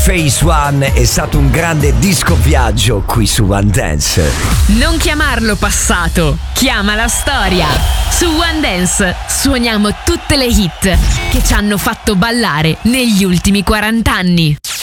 Phase One è stato un grande disco viaggio qui su One Dance. Non chiamarlo passato, chiama la storia. Su One Dance suoniamo tutte le hit che ci hanno fatto ballare negli ultimi 40 anni.